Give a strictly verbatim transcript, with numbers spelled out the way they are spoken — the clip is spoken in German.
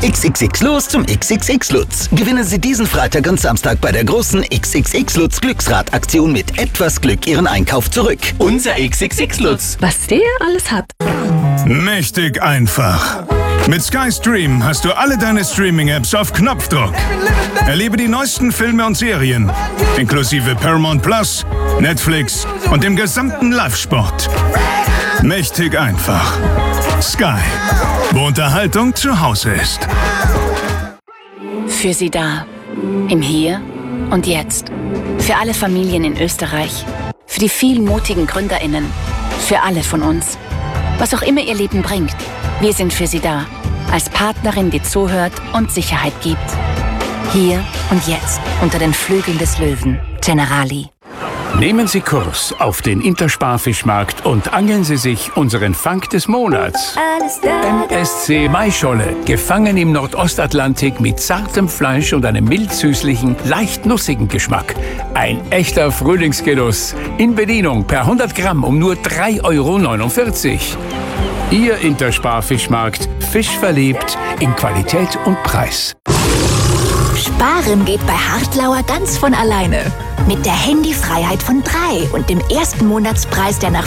X X X los zum X X X Lutz. Gewinnen Sie diesen Freitag und Samstag bei der großen X X X Lutz Glücksrad-Aktion mit etwas Glück Ihren Einkauf zurück. Unser X X X Lutz. Was der alles hat. Mächtig einfach. Mit Sky Stream hast du alle deine Streaming-Apps auf Knopfdruck. Erlebe die neuesten Filme und Serien, inklusive Paramount Plus, Netflix und dem gesamten Live-Sport. Mächtig einfach. Sky, wo Unterhaltung zu Hause ist. Für Sie da. Im Hier und Jetzt. Für alle Familien in Österreich. Für die vielen mutigen GründerInnen. Für alle von uns. Was auch immer Ihr Leben bringt. Wir sind für Sie da. Als Partnerin, die zuhört und Sicherheit gibt. Hier und jetzt. Unter den Flügeln des Löwen. Generali. Nehmen Sie Kurs auf den Intersparfischmarkt und angeln Sie sich unseren Fang des Monats. M S C Maischolle, gefangen im Nordostatlantik mit zartem Fleisch und einem mild-süßlichen, leicht nussigen Geschmack. Ein echter Frühlingsgenuss. In Bedienung per hundert Gramm um nur drei Euro neunundvierzig. Ihr Intersparfischmarkt, fischverliebt in Qualität und Preis. Sparen geht bei Hartlauer ganz von alleine. Mit der Handyfreiheit von drei und dem ersten Monatspreis, der nach